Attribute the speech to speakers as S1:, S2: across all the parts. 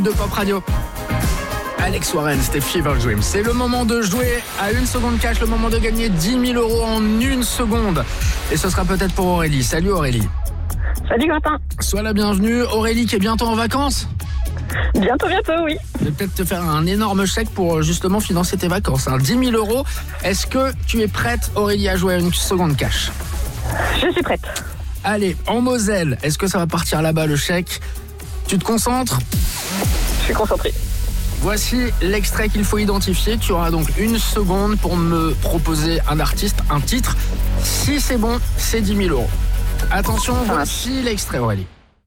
S1: de Pop Radio. Alex Warren, c'était Fever Dream. C'est le moment de jouer à 1 seconde cash, le moment de gagner 10 000 € en 1 seconde. Et ce sera peut-être pour Aurélie. Salut Aurélie.
S2: Salut Quentin.
S1: Sois la bienvenue. Aurélie qui est bientôt en vacances.
S2: Bientôt, oui.
S1: Je vais peut-être te faire un énorme chèque pour justement financer tes vacances. 10 000 €. Est-ce que tu es prête, Aurélie, à jouer à 1 seconde cash?
S2: Je suis prête.
S1: Allez, en Moselle, est-ce que ça va partir là-bas le chèque? Tu te concentres?
S2: Je suis concentrée.
S1: Voici l'extrait qu'il faut identifier. Tu auras donc 1 seconde pour me proposer un artiste, un titre. Si c'est bon, c'est 10 000 €. Attention, voici l'extrait, Aurélie.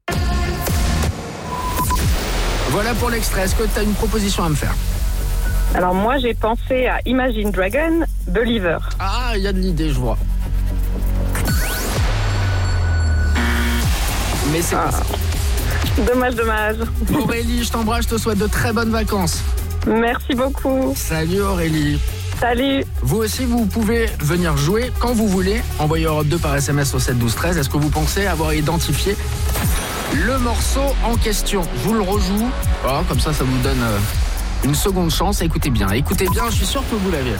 S1: Voilà pour l'extrait. Est-ce que tu as une proposition à me faire?
S2: Alors moi, j'ai pensé à Imagine Dragon, Believer.
S1: Ah, il y a de l'idée, je vois. Mais c'est pas ça.
S2: Dommage.
S1: Aurélie, je t'embrasse, je te souhaite de très bonnes vacances.
S2: Merci beaucoup.
S1: Salut Aurélie.
S2: Salut.
S1: Vous aussi, vous pouvez venir jouer quand vous voulez. Envoyez Europe 2 par SMS au 7 12 13. Est-ce que vous pensez avoir identifié le morceau en question? Je vous le rejoue. Voilà, comme ça vous donne une seconde chance. Écoutez bien, je suis sûr que vous l'avez.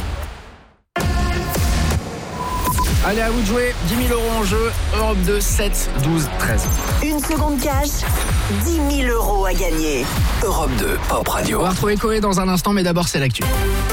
S1: Allez, à vous de jouer. 10 000 € en jeu. Europe 2, 7 12 13.
S3: 1 seconde cash, 10 000 € à gagner.
S4: Europe 2, Pop Radio.
S1: On va retrouver Koé dans un instant, mais d'abord c'est l'actu.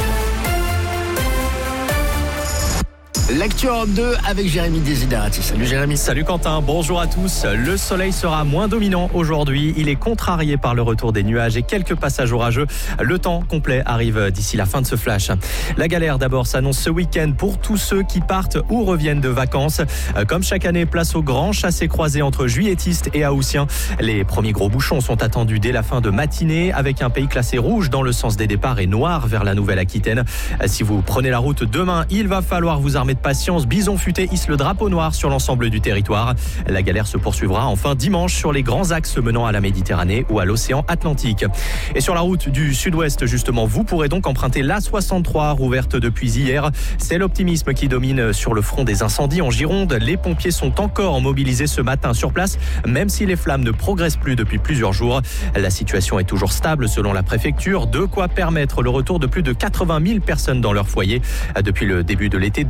S1: L'actu Europe 2 avec Jérémy Desiderati. Salut Jérémy.
S5: Salut Quentin, bonjour à tous. Le soleil sera moins dominant aujourd'hui. Il est contrarié par le retour des nuages et quelques passages orageux. Le temps complet arrive d'ici la fin de ce flash. La galère d'abord s'annonce ce week-end pour tous ceux qui partent ou reviennent de vacances. Comme chaque année, place au grand chassé-croisé entre juilletistes et haussiens. Les premiers gros bouchons sont attendus dès la fin de matinée avec un pays classé rouge dans le sens des départs et noir vers la Nouvelle-Aquitaine. Si vous prenez la route demain, il va falloir vous armer de patience. Bison Futé hisse le drapeau noir sur l'ensemble du territoire. La galère se poursuivra enfin dimanche sur les grands axes menant à la Méditerranée ou à l'océan Atlantique. Et sur la route du sud-ouest, justement, vous pourrez donc emprunter l'A63, rouverte depuis hier. C'est l'optimisme qui domine sur le front des incendies en Gironde. Les pompiers sont encore mobilisés ce matin sur place, même si les flammes ne progressent plus depuis plusieurs jours. La situation est toujours stable selon la préfecture, de quoi permettre le retour de plus de 80 000 personnes dans leur foyer. Depuis le début de l'été,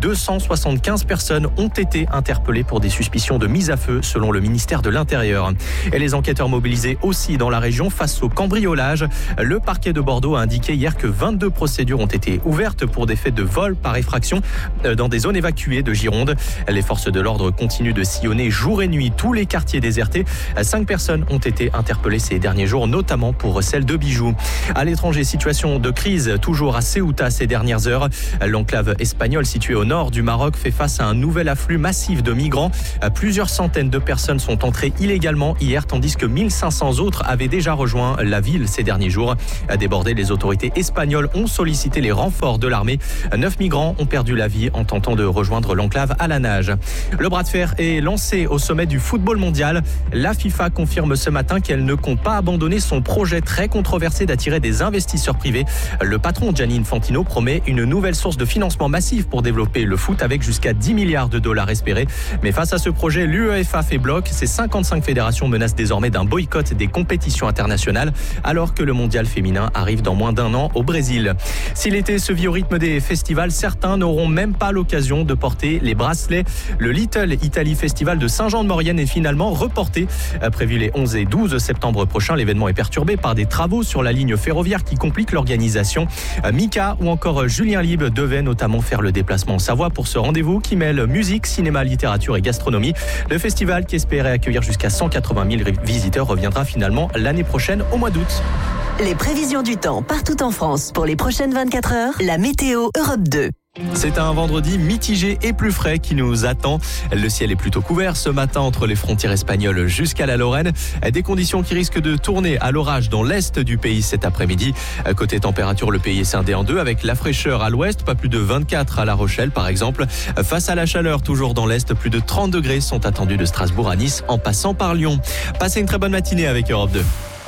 S5: 275 personnes ont été interpellées pour des suspicions de mise à feu selon le ministère de l'Intérieur. Et les enquêteurs mobilisés aussi dans la région face au cambriolage. Le parquet de Bordeaux a indiqué hier que 22 procédures ont été ouvertes pour des faits de vol par effraction dans des zones évacuées de Gironde. Les forces de l'ordre continuent de sillonner jour et nuit tous les quartiers désertés. 5 personnes ont été interpellées ces derniers jours, notamment pour celle de bijoux. À l'étranger, situation de crise toujours à Ceuta ces dernières heures. L'enclave espagnole située au nord du Maroc fait face à un nouvel afflux massif de migrants. Plusieurs centaines de personnes sont entrées illégalement hier, tandis que 1500 autres avaient déjà rejoint la ville ces derniers jours. Débordées, les autorités espagnoles ont sollicité les renforts de l'armée. 9 migrants ont perdu la vie en tentant de rejoindre l'enclave à la nage. Le bras de fer est lancé au sommet du football mondial. La FIFA confirme ce matin qu'elle ne compte pas abandonner son projet très controversé d'attirer des investisseurs privés. Le patron Gianni Infantino promet une nouvelle source de financement massif pour développer le foot avec jusqu'à 10 milliards de dollars espérés. Mais face à ce projet, l'UEFA fait bloc. Ses 55 fédérations menacent désormais d'un boycott des compétitions internationales alors que le mondial féminin arrive dans moins d'un an au Brésil. Si l'été se vit au rythme des festivals, certains n'auront même pas l'occasion de porter les bracelets. Le Little Italy Festival de Saint-Jean-de-Maurienne est finalement reporté. Prévu les 11 et 12 septembre prochains, l'événement est perturbé par des travaux sur la ligne ferroviaire qui compliquent l'organisation. Mika ou encore Julien Lieb devaient notamment faire le déplacement en Savoie pour ce rendez-vous qui mêle musique, cinéma, littérature et gastronomie. Le festival qui espérait accueillir jusqu'à 180 000 visiteurs reviendra finalement l'année prochaine au mois d'août.
S3: Les prévisions du temps partout en France pour les prochaines 24 heures. La météo Europe 2.
S5: C'est un vendredi mitigé et plus frais qui nous attend. Le ciel est plutôt couvert ce matin entre les frontières espagnoles jusqu'à la Lorraine. Des conditions qui risquent de tourner à l'orage dans l'est du pays cet après-midi. Côté température, le pays est scindé en deux avec la fraîcheur à l'ouest, pas plus de 24 à La Rochelle par exemple. Face à la chaleur, toujours dans l'est, plus de 30 degrés sont attendus de Strasbourg à Nice en passant par Lyon. Passez une très bonne matinée avec Europe 2.